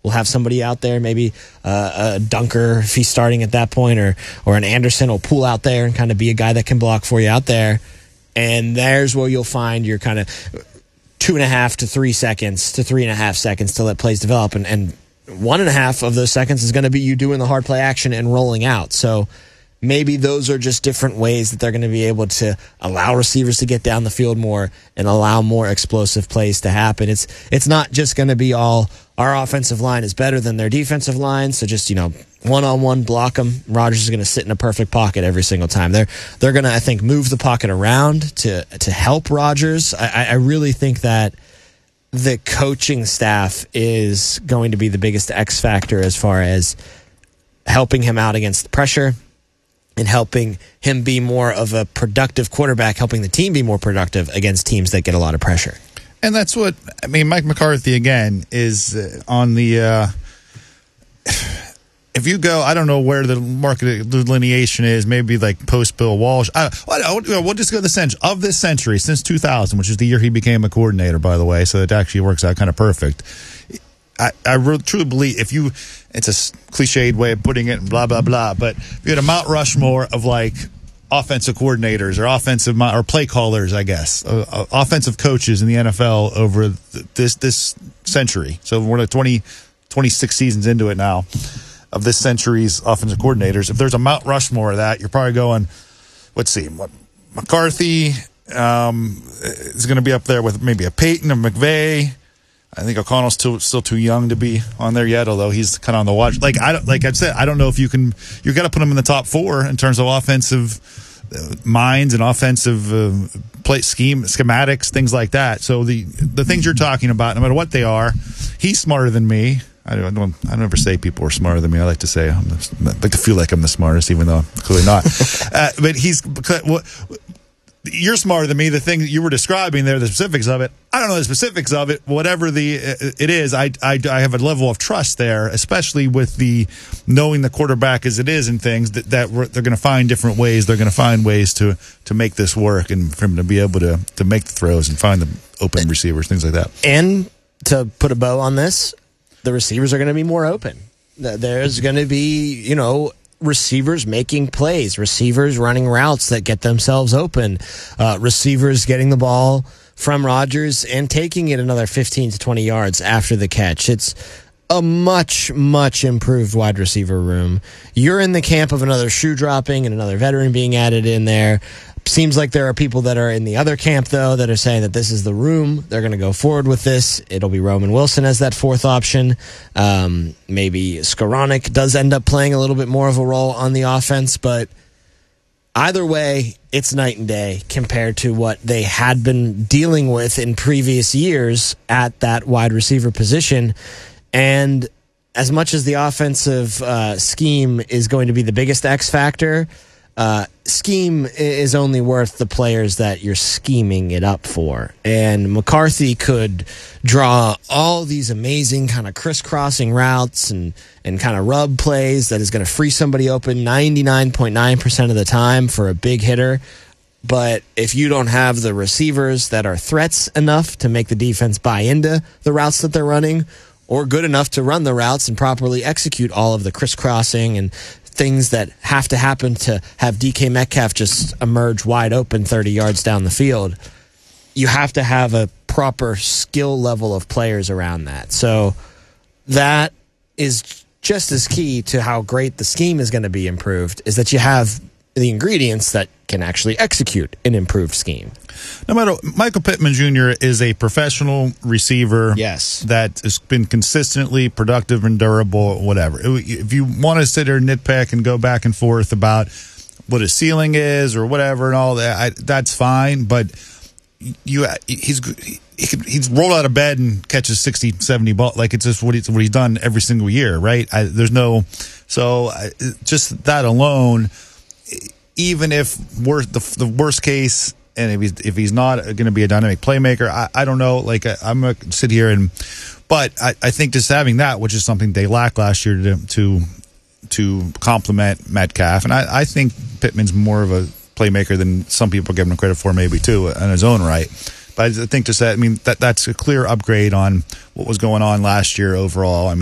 We'll have somebody out there, maybe a Dunker if he's starting at that point, or an Anderson will pull out there and kind of be a guy that can block for you out there. And there's where you'll find your kind of 2.5 to 3 seconds to 3.5 seconds to let plays develop. And 1.5 of those seconds is going to be you doing the hard play action and rolling out. So maybe those are just different ways that they're going to be able to allow receivers to get down the field more and allow more explosive plays to happen. It's not just going to be all our offensive line is better than their defensive line, so just, one-on-one block them. Rodgers is going to sit in a perfect pocket every single time. They're going to, I think, move the pocket around to help Rodgers. I really think that the coaching staff is going to be the biggest X factor as far as helping him out against the pressure and helping him be more of a productive quarterback, helping the team be more productive against teams that get a lot of pressure. And that's what, Mike McCarthy, again, is on the, if you go, I don't know where the market delineation is, maybe like post-Bill Walsh. We'll just go of this century, since 2000, which is the year he became a coordinator, by the way, so it actually works out kind of perfect. I really, truly believe it's a cliched way of putting it and blah, blah, blah, but if you had a Mount Rushmore of like offensive coordinators or play callers, I guess, offensive coaches in the NFL over this century. So we're like 26 seasons into it now of this century's offensive coordinators. If there's a Mount Rushmore of that, you're probably going, let's see, McCarthy is going to be up there with maybe a Payton or McVay. I think O'Connell's still too young to be on there yet, although he's kind of on the watch. Like I've said, I don't know if you've got to put him in the top 4 in terms of offensive minds and offensive play schematics, things like that. So the things you're talking about, no matter what they are, he's smarter than me. I never say people are smarter than me. I like to say I like to feel like I'm the smartest, even though I'm clearly not. But you're smarter than me. The thing that you were describing there, the specifics of it, I don't know the specifics of it. Whatever it is, I have a level of trust there, especially with the knowing the quarterback as it is and things that they're going to find different ways. They're going to find ways to make this work and for him to be able to make the throws and find the open receivers, things like that. And to put a bow on this, the receivers are going to be more open. There's going to be, receivers making plays, receivers running routes that get themselves open, receivers getting the ball from Rodgers and taking it another 15 to 20 yards after the catch. It's a much, much improved wide receiver room. You're in the camp of another shoe dropping and another veteran being added in there. Seems like there are people that are in the other camp, though, that are saying that this is the room. They're going to go forward with this. It'll be Roman Wilson as that 4th option. Maybe Skoranek does end up playing a little bit more of a role on the offense, but either way, it's night and day compared to what they had been dealing with in previous years at that wide receiver position. And as much as the offensive scheme is going to be the biggest X factor, scheme is only worth the players that you're scheming it up for. And McCarthy could draw all these amazing kind of crisscrossing routes and kind of rub plays that is going to free somebody open 99.9% of the time for a big hitter. But if you don't have the receivers that are threats enough to make the defense buy into the routes that they're running, or good enough to run the routes and properly execute all of the crisscrossing and things that have to happen to have DK Metcalf just emerge wide open 30 yards down the field, you have to have a proper skill level of players around that. So that is just as key to how great the scheme is going to be improved, is that you have the ingredients that can actually execute an improved scheme. No matter, Michael Pittman Jr. is a professional receiver. Yes. That has been consistently productive and durable, whatever. If you want to sit there and nitpick and go back and forth about what his ceiling is or whatever and all that, that's fine. But he's rolled out of bed and catches 60, 70 balls. Like, it's just what he's done every single year, right? Just that alone, even if the worst case, and if he's not going to be a dynamic playmaker, I don't know. Like, I'm going to sit here but I think just having that, which is something they lacked last year to complement Metcalf, and I think Pittman's more of a playmaker than some people give him credit for, maybe too, in his own right. But I think that's a clear upgrade on what was going on last year overall.